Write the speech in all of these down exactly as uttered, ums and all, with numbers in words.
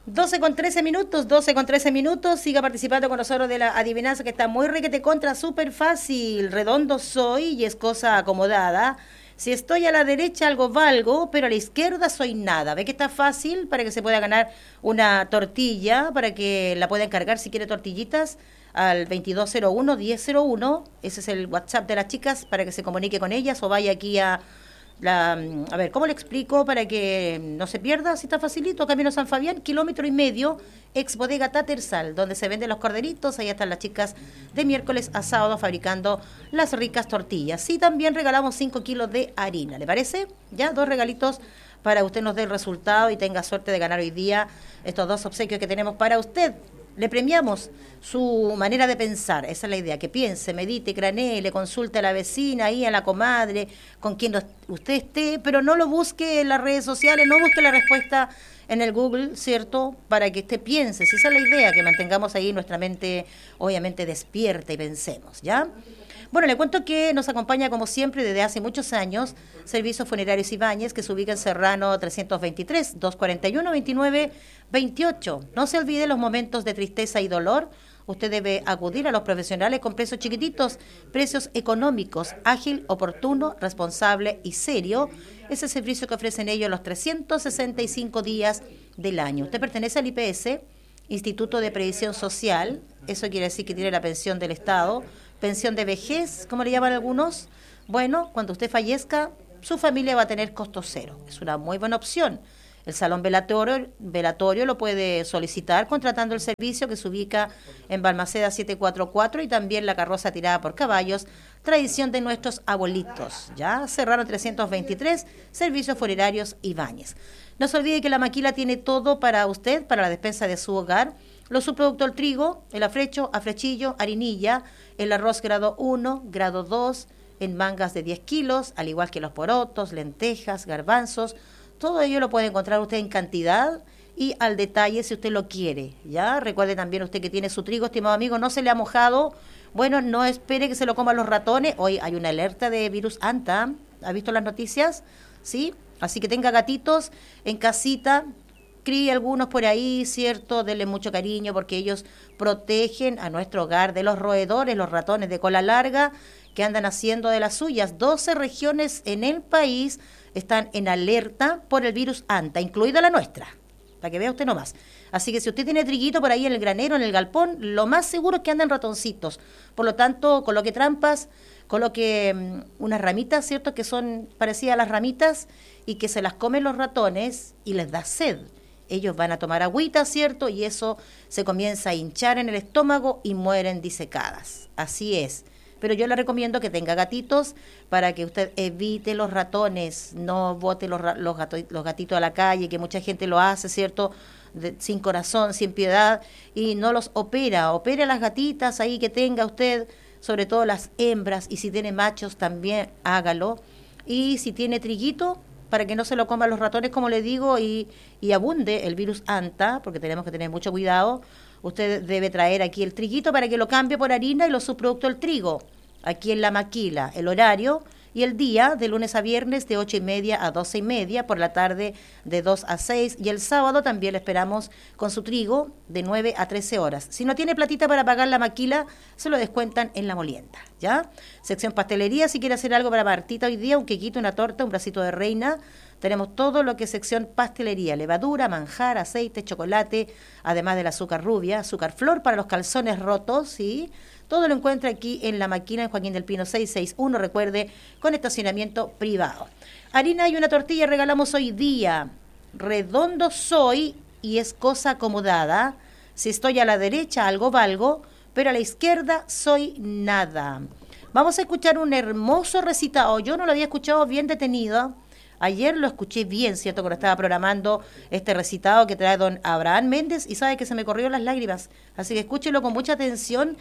doce con trece minutos, doce con trece minutos, siga participando con nosotros de la adivinanza que está muy rica, te contra, súper fácil, redondo soy y es cosa acomodada. Si estoy a la derecha algo valgo, pero a la izquierda soy nada. ¿Ve que está fácil para que se pueda ganar una tortilla, para que la pueda encargar si quiere tortillitas al veintidós cero uno, diez cero uno? Ese es el WhatsApp de las chicas para que se comunique con ellas o vaya aquí a... La, a ver, ¿cómo le explico para que no se pierda? Si está facilito, Camino San Fabián, kilómetro y medio, ex bodega Tatersal, donde se venden los corderitos. Ahí están las chicas de miércoles a sábado fabricando las ricas tortillas. Y también regalamos cinco kilos de harina, ¿le parece? Ya, dos regalitos para que usted nos dé el resultado y tenga suerte de ganar hoy día estos dos obsequios que tenemos para usted. Le premiamos su manera de pensar, esa es la idea, que piense, medite, cranee, le consulte a la vecina, ahí a la comadre, con quien usted esté, pero no lo busque en las redes sociales, no busque la respuesta en el Google, ¿cierto? Para que usted piense, si esa es la idea, que mantengamos ahí nuestra mente, obviamente, despierta y pensemos, ¿ya? Bueno, le cuento que nos acompaña, como siempre, desde hace muchos años, Servicios Funerarios Ibáñez, que se ubica en Serrano trescientos veintitrés, doscientos cuarenta y uno, veintinueve veintiocho. No se olvide los momentos de tristeza y dolor. Usted debe acudir a los profesionales con precios chiquititos, precios económicos, ágil, oportuno, responsable y serio. Ese servicio que ofrecen ellos los trescientos sesenta y cinco días del año. Usted pertenece al I P S, Instituto de Previsión Social, eso quiere decir que tiene la pensión del Estado, pensión de vejez, como le llaman algunos. Bueno, cuando usted fallezca, su familia va a tener costo cero. Es una muy buena opción. El salón velatorio, velatorio lo puede solicitar contratando el servicio que se ubica en Balmaceda setecientos cuarenta y cuatro y también la carroza tirada por caballos, tradición de nuestros abuelitos. Ya, Serrano trescientos veintitrés, Servicios Funerarios Ibáñez. No se olvide que la maquila tiene todo para usted, para la despensa de su hogar. Los subproductos, el trigo, el afrecho, afrechillo, harinilla, el arroz grado uno, grado dos, en mangas de diez kilos, al igual que los porotos, lentejas, garbanzos. Todo ello lo puede encontrar usted en cantidad y al detalle si usted lo quiere, ¿ya? Recuerde también usted que tiene su trigo, estimado amigo, no se le ha mojado. Bueno, no espere que se lo coman los ratones. Hoy hay una alerta de virus anta. ¿Ha visto las noticias? ¿Sí? Así que tenga gatitos en casita, críe algunos por ahí, ¿cierto? Denle mucho cariño porque ellos protegen a nuestro hogar de los roedores, los ratones de cola larga que andan haciendo de las suyas. doce regiones en el país están en alerta por el virus anta, incluida la nuestra, para que vea usted nomás. Así que si usted tiene triguito por ahí en el granero, en el galpón, lo más seguro es que andan ratoncitos. Por lo tanto, coloque trampas, coloque um, unas ramitas, ¿cierto?, que son parecidas a las ramitas y que se las comen los ratones y les da sed. Ellos van a tomar agüita, ¿cierto?, y eso se comienza a hinchar en el estómago y mueren disecadas. Así es. Pero yo le recomiendo que tenga gatitos para que usted evite los ratones, no bote los, los, gato, los gatitos a la calle, que mucha gente lo hace, ¿cierto?, De, sin corazón, sin piedad, y no los opera. Opere a las gatitas ahí que tenga usted, sobre todo las hembras, y si tiene machos también hágalo. Y si tiene triguito, para que no se lo coman los ratones, como le digo, y, y abunde el virus anta, porque tenemos que tener mucho cuidado, usted debe traer aquí el triguito para que lo cambie por harina y los subproductos del trigo. Aquí en la maquila, el horario y el día, de lunes a viernes, de ocho y media a doce y media, por la tarde de dos a seis, y el sábado también le esperamos con su trigo de nueve a trece horas. Si no tiene platita para pagar la maquila, se lo descuentan en la molienda, ¿ya? Sección pastelería, si quiere hacer algo para Martita hoy día, un quequito, una torta, un bracito de reina, tenemos todo lo que es sección pastelería, levadura, manjar, aceite, chocolate, además del azúcar rubia, azúcar flor para los calzones rotos, ¿sí? Todo lo encuentra aquí en la maquina en Joaquín del Pino seiscientos sesenta y uno, recuerde, con estacionamiento privado. Harina y una tortilla regalamos hoy día. Redondo soy y es cosa acomodada. Si estoy a la derecha, algo valgo, pero a la izquierda soy nada. Vamos a escuchar un hermoso recitado. Yo no lo había escuchado bien detenido. Ayer lo escuché bien, ¿cierto?, cuando estaba programando este recitado que trae don Abraham Méndez, y sabe que se me corrieron las lágrimas. Así que escúchelo con mucha atención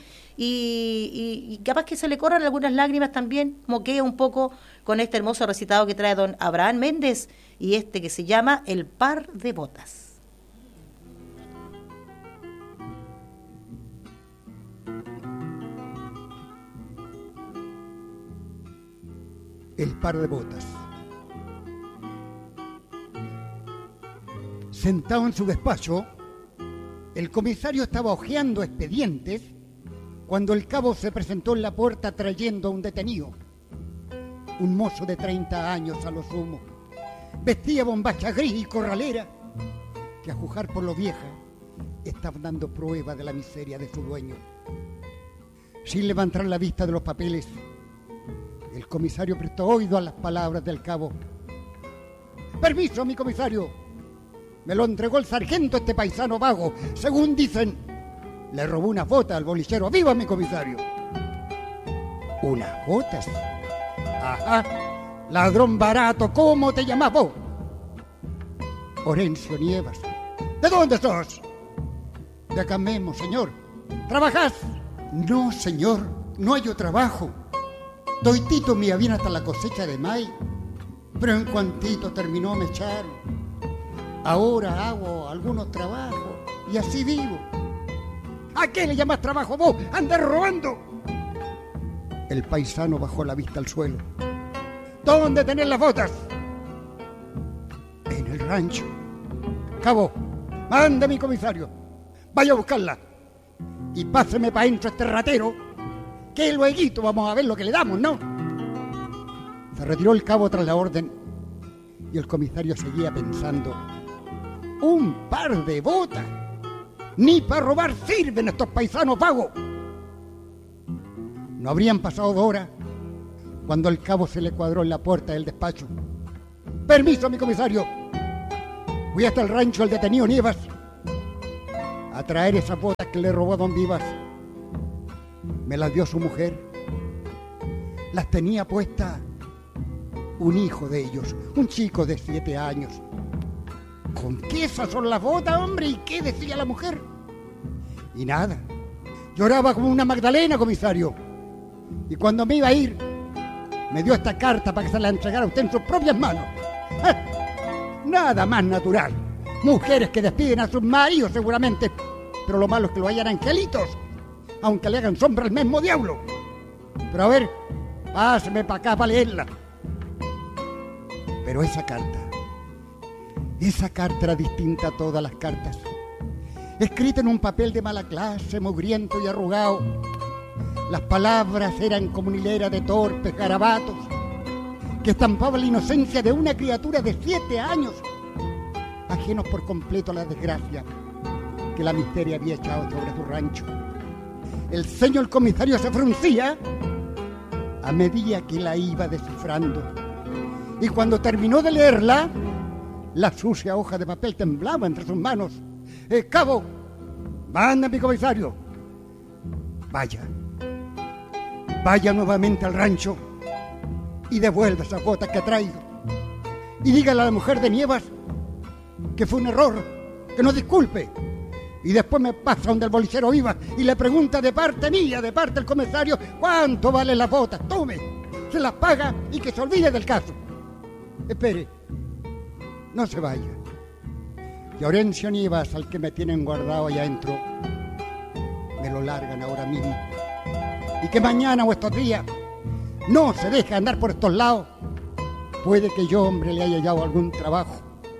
y, y, y capaz que se le corran algunas lágrimas también, moquea un poco con este hermoso recitado que trae don Abraham Méndez y este que se llama El par de botas. El par de botas. Sentado en su despacho, El comisario estaba hojeando expedientes cuando el cabo se presentó en la puerta trayendo a un detenido. Un mozo de treinta años a lo sumo. Vestía bombacha gris y corralera que, a juzgar por lo vieja, estaba dando prueba de la miseria de su dueño. Sin levantar la vista de los papeles, el comisario prestó oído a las palabras del cabo. «Permiso, mi comisario. Me lo entregó el sargento este paisano vago. Según dicen, le robó unas botas al bolillero. ¡Viva, mi comisario!». «¿Unas botas? Ajá. Ladrón barato, ¿cómo te llamas vos?». «Orencio Nievas». «¿De dónde sos?». «De acá mismo, señor». «¿Trabajás?». «No, señor, no hallo trabajo. Doitito me habían hasta la cosecha de maíz, pero en cuantito terminó me echaron. Ahora hago algunos trabajos y así vivo». «¿A qué le llamas trabajo vos? ¡Andas robando!». El paisano bajó la vista al suelo. «¿Dónde tenés las botas?». «En el rancho». «Cabo, mande mi comisario. Vaya a buscarla. Y páseme para adentro este ratero, que lueguito vamos a ver lo que le damos, ¿no?». Se retiró el cabo tras la orden y el comisario seguía pensando. «Un par de botas. Ni para robar sirven estos paisanos vagos». No habrían pasado dos horas cuando el cabo se le cuadró en la puerta del despacho. «Permiso, mi comisario. Voy hasta el rancho del detenido Nievas a traer esas botas que le robó a don Vivas. Me las dio su mujer. Las tenía puestas un hijo de ellos, un chico de siete años». «¿Con qué esas son las botas, hombre? ¿Y qué decía la mujer?». «Y nada. Lloraba como una Magdalena, comisario. Y cuando me iba a ir, me dio esta carta para que se la entregara a usted en sus propias manos». ¡Eh! Nada más natural. Mujeres que despiden a sus maridos seguramente, pero lo malo es que lo hayan angelitos, aunque le hagan sombra al mismo diablo. Pero a ver, páseme para acá para leerla». Pero esa carta, esa carta era distinta a todas las cartas. Escrita en un papel de mala clase, mugriento y arrugado. Las palabras eran como una hilera de torpes garabatos que estampaban la inocencia de una criatura de siete años, ajenos por completo a la desgracia que la miseria había echado sobre su rancho. El ceño del comisario se fruncía a medida que la iba descifrando, y cuando terminó de leerla, la sucia hoja de papel temblaba entre sus manos. Eh, «Cabo, manda mi comisario. Vaya, vaya nuevamente al rancho y devuelva esas botas que ha traído. Y dígale a la mujer de Nievas que fue un error, que nos disculpe. Y después me pasa donde el bolillero Vivas y le pregunta de parte mía, de parte del comisario, cuánto valen las botas. Tome, se las paga y que se olvide del caso. Espere, no se vaya. Y a Orencio Nievas, al que me tienen guardado allá adentro, me lo largan ahora mismo. Y que mañana o estos días no se deje andar por estos lados. Puede que yo, hombre, le haya hallado algún trabajo».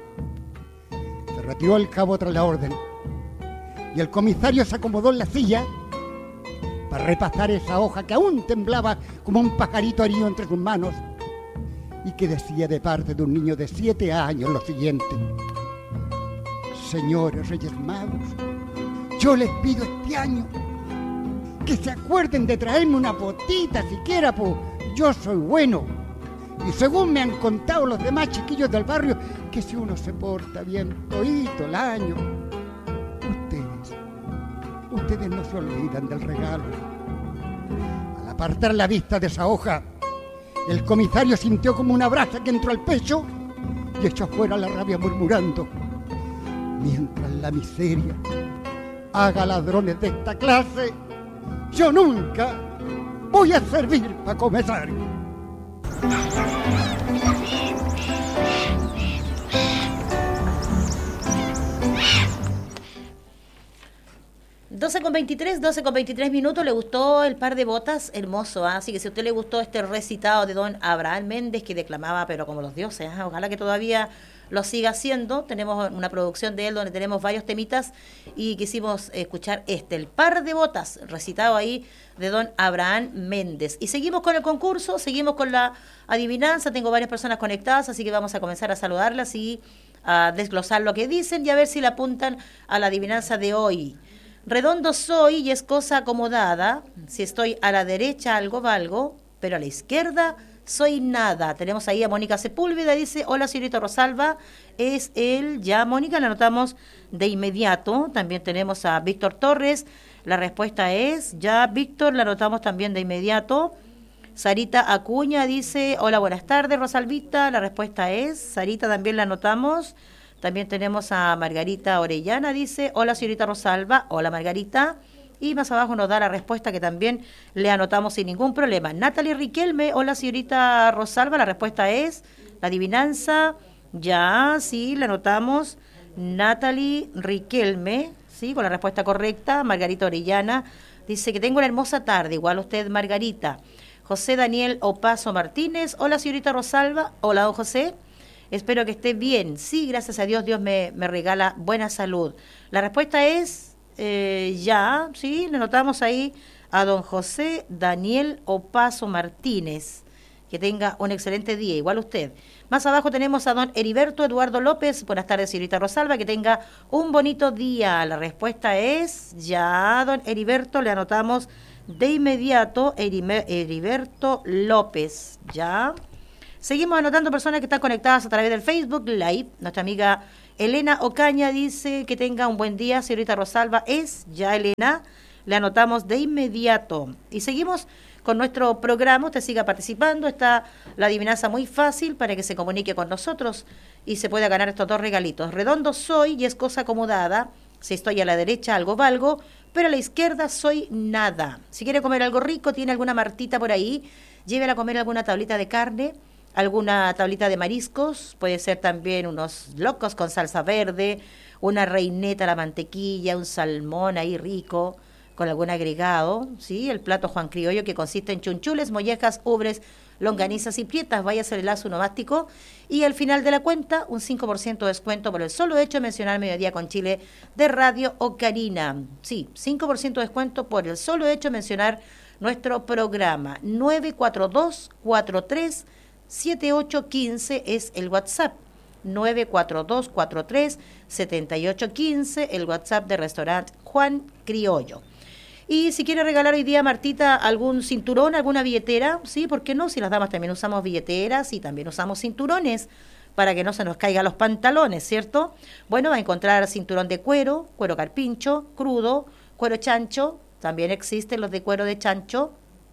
Se retiró el cabo tras la orden y el comisario se acomodó en la silla para repasar esa hoja que aún temblaba como un pajarito herido entre sus manos y que decía de parte de un niño de siete años lo siguiente: «Señores Reyes Magos, yo les pido este año que se acuerden de traerme una botita siquiera, pues yo soy bueno. Y según me han contado los demás chiquillos del barrio, que si uno se porta bien todito el año, ustedes, ustedes no se olvidan del regalo». Al apartar la vista de esa hoja, el comisario sintió como una brasa que entró al pecho y echó afuera la rabia murmurando: «Mientras la miseria haga ladrones de esta clase, yo nunca voy a servir para comisario». doce con veintitrés, doce con veintitrés minutos. ¿Le gustó el par de botas? Hermoso, ¿eh? Así que si a usted le gustó este recitado de don Abraham Méndez, que declamaba pero como los dioses, ¿eh? Ojalá que todavía lo siga haciendo. Tenemos una producción de él donde tenemos varios temitas y quisimos escuchar este, El par de botas, recitado ahí de don Abraham Méndez. Y seguimos con el concurso, seguimos con la adivinanza. Tengo varias personas conectadas, así que vamos a comenzar a saludarlas y a desglosar lo que dicen y a ver si le apuntan a la adivinanza de hoy. Redondo soy y es cosa acomodada, si estoy a la derecha algo valgo, pero a la izquierda soy nada. Tenemos ahí a Mónica Sepúlveda, dice, hola señorita Rosalba, es él, ya Mónica, la anotamos de inmediato. También tenemos a Víctor Torres, la respuesta es, ya Víctor, la anotamos también de inmediato. Sarita Acuña dice, hola, buenas tardes Rosalvita, la respuesta es, Sarita también la anotamos. También tenemos a Margarita Orellana, dice, hola señorita Rosalba, hola Margarita. Y más abajo nos da la respuesta que también le anotamos sin ningún problema. Natalie Riquelme, hola señorita Rosalba, la respuesta es, la adivinanza, ya, sí, la anotamos. Natalie Riquelme, sí, con la respuesta correcta. Margarita Orellana dice que tengo una hermosa tarde, igual usted Margarita. José Daniel Opaso Martínez, hola señorita Rosalba, hola don José. Espero que esté bien. Sí, gracias a Dios, Dios me, me regala buena salud. La respuesta es eh, ya, sí, le notamos ahí a don José Daniel Opaso Martínez. Que tenga un excelente día, igual usted. Más abajo tenemos a don Heriberto Eduardo López. Buenas tardes, señorita Rosalba, que tenga un bonito día. La respuesta es ya, don Heriberto, le anotamos de inmediato, Heriberto López, ya. Seguimos anotando personas que están conectadas a través del Facebook Live. Nuestra amiga Elena Ocaña dice que tenga un buen día, señorita Rosalba. Es ya Elena, le anotamos de inmediato. Y seguimos con nuestro programa. Usted siga participando. Está la adivinanza muy fácil para que se comunique con nosotros y se pueda ganar estos dos regalitos. Redondo soy y es cosa acomodada. Si estoy a la derecha algo valgo, pero a la izquierda soy nada. Si quiere comer algo rico, tiene alguna martita por ahí, llévela a comer alguna tablita de carne, alguna tablita de mariscos, puede ser también unos locos con salsa verde, una reineta a la mantequilla, un salmón ahí rico con algún agregado, ¿sí? El plato Juan Criollo, que consiste en chunchules, mollejas, ubres, longanizas y prietas, vaya a ser el lazo nomástico. Y al final de la cuenta, un cinco por ciento de descuento por el solo hecho de mencionar Mediodía con Chile de Radio Ocarina. Sí, cinco por ciento de descuento por el solo hecho de mencionar nuestro programa. nueve cuatro dos, cuatro tres siete ocho uno cinco es el WhatsApp. nueve cuatro dos, cuatro tres siete ocho uno cinco, el WhatsApp de Restaurante Juan Criollo. Y si quiere regalar hoy día, Martita, algún cinturón, alguna billetera, sí, ¿por qué no? Si las damas también usamos billeteras y también usamos cinturones para que no se nos caigan los pantalones, ¿cierto? Bueno, va a encontrar cinturón de cuero, cuero carpincho, crudo, cuero chancho, también existen los de cuero de chancho.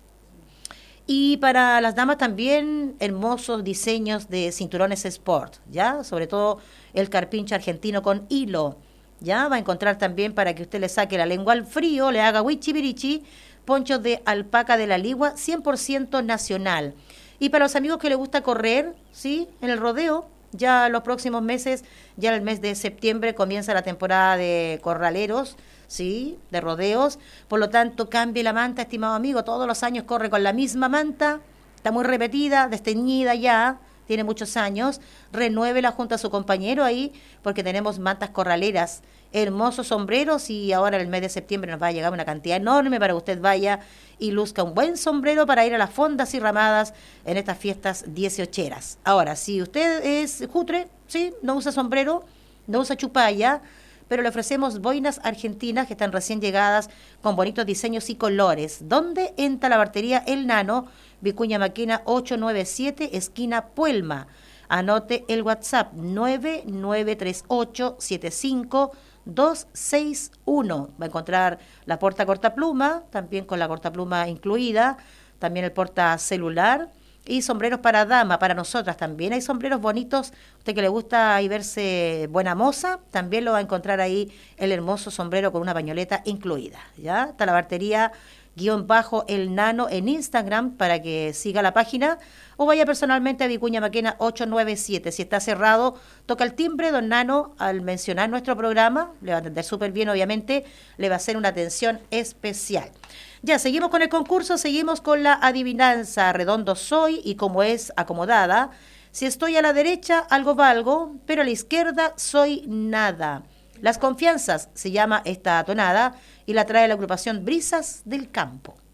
Y para las damas también hermosos diseños de cinturones sport, ¿ya? Sobre todo el carpincho argentino con hilo. Ya va a encontrar también para que usted le saque la lengua al frío, le haga wichibirichi, ponchos de alpaca de la Ligua, cien por ciento nacional. Y para los amigos que les gusta correr, ¿sí? En el rodeo, ya los próximos meses, ya en el mes de septiembre comienza la temporada de corraleros, ¿sí? De rodeos. Por lo tanto, cambie la manta, estimado amigo. Todos los años corre con la misma manta, está muy repetida, desteñida ya, tiene muchos años, renuévela junto a su compañero ahí, porque tenemos mantas corraleras, hermosos sombreros, y ahora en el mes de septiembre nos va a llegar una cantidad enorme para que usted vaya y luzca un buen sombrero para ir a las fondas y ramadas en estas fiestas dieciocheras. Ahora, si usted es jutre, sí, no usa sombrero, no usa chupalla, pero le ofrecemos boinas argentinas que están recién llegadas con bonitos diseños y colores. ¿Dónde? En Talabartería El Nano, Vicuña Maquena ocho nueve siete, esquina Puelma. Anote el WhatsApp nueve nueve tres ocho siete cinco dos seis uno. Va a encontrar la porta cortapluma, también con la cortapluma incluida, también el porta celular. Y sombreros para dama, para nosotras también. Hay sombreros bonitos, usted que le gusta ahí verse buena moza, también lo va a encontrar ahí el hermoso sombrero con una pañoleta incluida. ¿Ya? Talabartería guión bajo El Nano en Instagram para que siga la página o vaya personalmente a Vicuña Maquena ocho nueve siete. Si está cerrado, toca el timbre, don Nano, al mencionar nuestro programa, le va a atender súper bien, obviamente, le va a hacer una atención especial. Ya, seguimos con el concurso, seguimos con la adivinanza. Redondo soy y como es acomodada, Si estoy a la derecha, algo valgo, pero a la izquierda soy nada. Las confianzas se llama esta tonada y la trae la agrupación Brisas del Campo.